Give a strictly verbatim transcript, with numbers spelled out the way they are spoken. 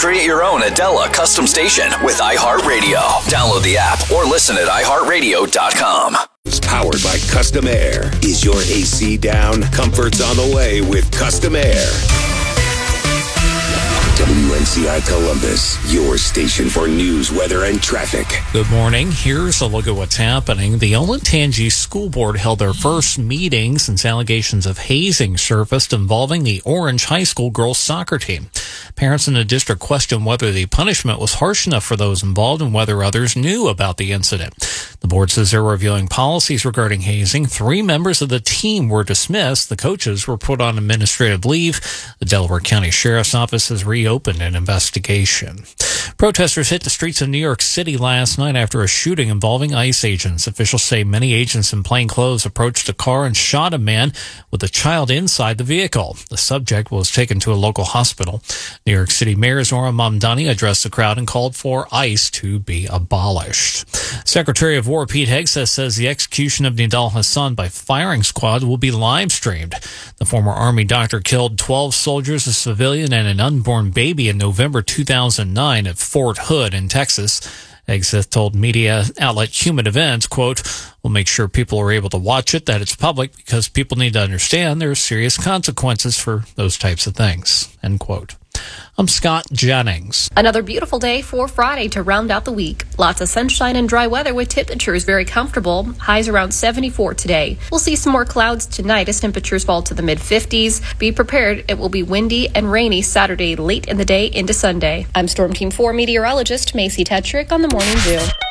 Create your own Adela custom station with iHeartRadio. Download the app or listen at i heart radio dot com. It's powered by Custom Air. Is your A C down? Comfort's on the way with Custom Air. W N C I Columbus, your station for news, weather, and traffic. Good morning. Here's a look at what's happening. The Olentangy School Board held their first meeting since allegations of hazing surfaced involving the Orange High School girls soccer team. Parents in the district questioned whether the punishment was harsh enough for those involved and whether others knew about the incident. The board says they're reviewing policies regarding hazing. Three members of the team were dismissed. The coaches were put on administrative leave. The Delaware County Sheriff's Office has reopened an investigation. Protesters hit the streets of New York City last night after a shooting involving ICE agents. Officials say many agents in plain clothes approached a car and shot a man with a child inside the vehicle. The subject was taken to a local hospital. New York City Mayor Zohran Mamdani addressed the crowd and called for ICE to be abolished. Secretary of War Pete Hegseth says the execution of Nidal Hasan by firing squad will be live-streamed. The former Army doctor killed twelve soldiers, a civilian, and an unborn baby in November two thousand nine at Fort Hood in Texas. Hegseth told media outlet Human Events, quote, "We'll make sure people are able to watch it, that it's public, because people need to understand there are serious consequences for those types of things," end quote. I'm Scott Jennings. Another beautiful day for Friday to round out the week. Lots of sunshine and dry weather with temperatures very comfortable. Highs around seventy-four today. We'll see some more clouds tonight as temperatures fall to the mid fifties. Be prepared. It will be windy and rainy Saturday late in the day into Sunday. I'm Storm Team four meteorologist Macy Tetrick on the Morning Zoo.